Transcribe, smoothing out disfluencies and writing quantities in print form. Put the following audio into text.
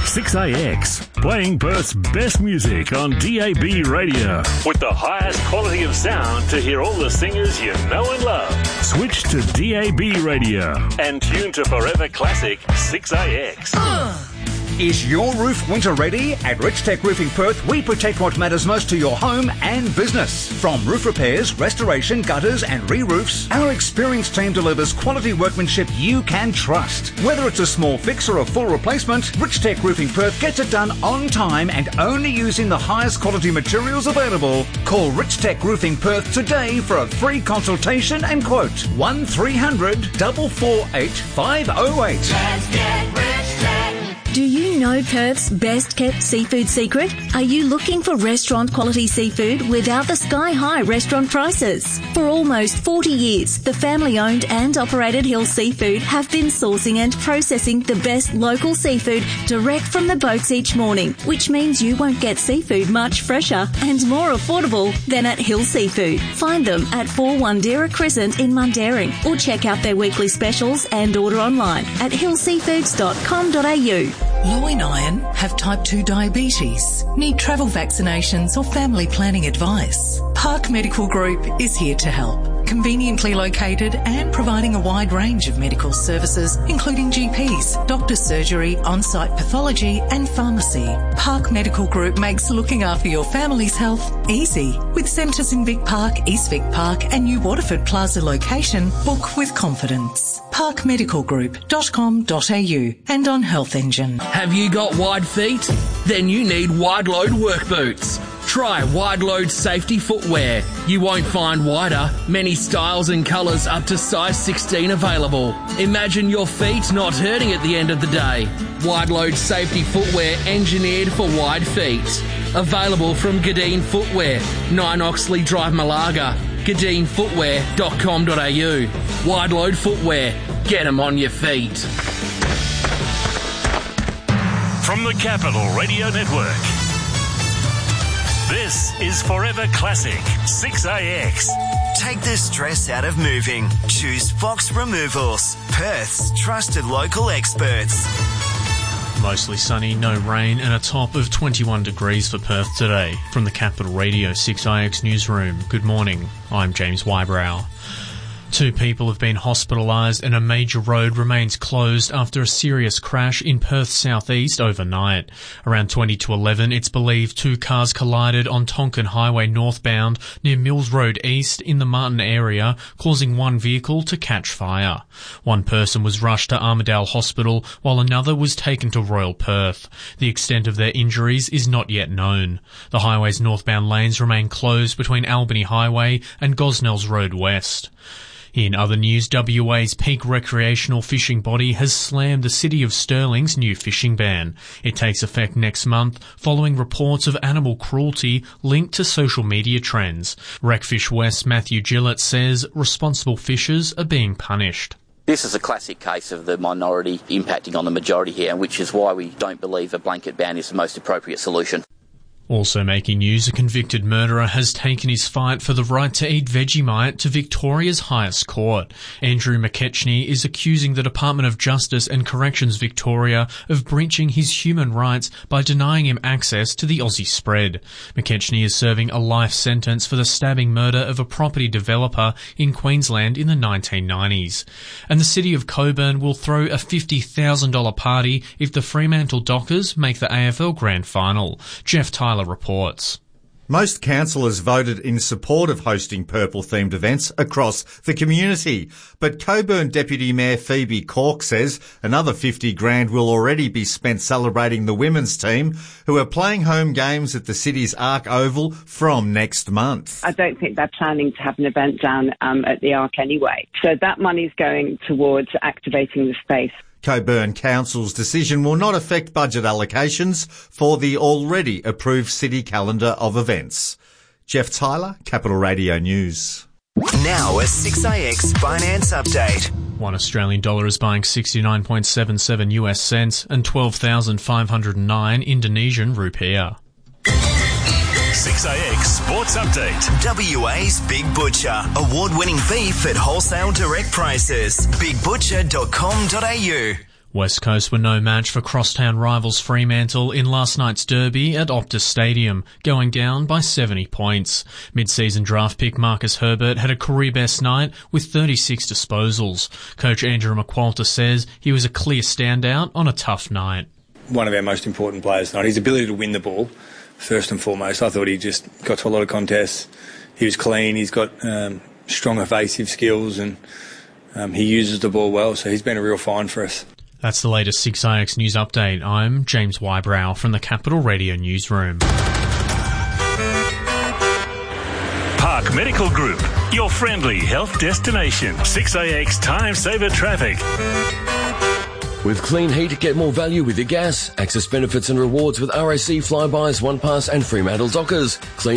6AX, playing Perth's best music on DAB radio. With the highest quality of sound to hear all the singers you know and love. Switch to DAB radio and tune to Forever Classic 6AX. Is your roof winter ready? At Rich Tech Roofing Perth, we protect what matters most to your home and business. From roof repairs, restoration, gutters and re-roofs, our experienced team delivers quality workmanship you can trust. Whether it's a small fix or a full replacement, Rich Tech Roofing Perth gets it done on time and only using the highest quality materials available. Call Rich Tech Roofing Perth today for a free consultation and quote. 1300 448 508. Let's get Rich Tech. Do you know Perth's best-kept seafood secret? Are you looking for restaurant-quality seafood without the sky-high restaurant prices? For almost 40 years, the family-owned and operated Hill Seafood have been sourcing and processing the best local seafood direct from the boats each morning, which means you won't get seafood much fresher and more affordable than at Hill Seafood. Find them at 4 Wandera Crescent in Mundaring or check out their weekly specials and order online at hillseafoods.com.au. Louie and Ian have type 2 diabetes, need travel vaccinations or family planning advice. Park Medical Group is here to help. Conveniently located and providing a wide range of medical services, including GPs, doctor's surgery, on-site pathology and pharmacy. Park Medical Group makes looking after your family's health easy. With centres in Vic Park, East Vic Park and New Waterford Plaza location, book with confidence. parkmedicalgroup.com.au and on Health Engine. Have you got wide feet? Then you need wide load work boots. Try Wide Load Safety Footwear. You won't find wider, many styles and colours up to size 16 available. Imagine your feet not hurting at the end of the day. Wide Load Safety Footwear engineered for wide feet. Available from Gadeen Footwear, 9 Oxley Drive, Malaga. GadeenFootwear.com.au. Wide Load Footwear. Get them on your feet. From the Capital Radio Network, this is Forever Classic 6AX. Take the stress out of moving. Choose Fox Removals, Perth's trusted local experts. Mostly sunny, no rain, and a top of 21 degrees for Perth today. From the Capital Radio 6IX newsroom, good morning. I'm James Wybrow. 2 people have been hospitalised and a major road remains closed after a serious crash in Perth's southeast overnight. Around 20 to 11, it's believed 2 cars collided on Tonkin Highway northbound near Mills Road East in the Martin area, causing one vehicle to catch fire. One person was rushed to Armidale Hospital while another was taken to Royal Perth. The extent of their injuries is not yet known. The highway's northbound lanes remain closed between Albany Highway and Gosnells Road West. In other news, WA's peak recreational fishing body has slammed the City of Stirling's new fishing ban. It takes effect next month following reports of animal cruelty linked to social media trends. Recfish West Matthew Gillett says responsible fishers are being punished. This is a classic case of the minority impacting on the majority here, which is why we don't believe a blanket ban is the most appropriate solution. Also making news, a convicted murderer has taken his fight for the right to eat Vegemite to Victoria's highest court. Andrew McKechnie is accusing the Department of Justice and Corrections Victoria of breaching his human rights by denying him access to the Aussie spread. McKechnie is serving a life sentence for the stabbing murder of a property developer in Queensland in the 1990s. And the City of Coburn will throw a $50,000 party if the Fremantle Dockers make the AFL Grand Final. Jeff Tyler reports. Most councillors voted in support of hosting purple-themed events across the community, but Coburn Deputy Mayor Phoebe Cork says another $50,000 will already be spent celebrating the women's team, who are playing home games at the city's Arc Oval from next month. I don't think they're planning to have an event down at the Arc anyway, so that money's going towards activating the space. Coburn Council's decision will not affect budget allocations for the already approved city calendar of events. Jeff Tyler, Capital Radio News. Now a 6AX finance update. One Australian dollar is buying 69.77 US cents and 12,509 Indonesian rupiah. 6AX Sports Update. WA's Big Butcher. Award-winning beef at wholesale direct prices. BigButcher.com.au. West Coast were no match for crosstown rivals Fremantle in last night's derby at Optus Stadium, going down by 70 points. Mid-season draft pick Marcus Herbert had a career-best night with 36 disposals. Coach Andrew McQualter says he was a clear standout on a tough night. One of our most important players tonight, his ability to win the ball, first and foremost. I thought he just got to a lot of contests. He was clean, he's got strong evasive skills, and he uses the ball well, so he's been a real find for us. That's the latest 6IX News Update. I'm James Wybrow from the Capital Radio Newsroom. Park Medical Group, your friendly health destination. 6AX Time Saver Traffic. With Clean Heat, get more value with your gas. Access benefits and rewards with RAC Flybys, OnePass and Fremantle Dockers. Clean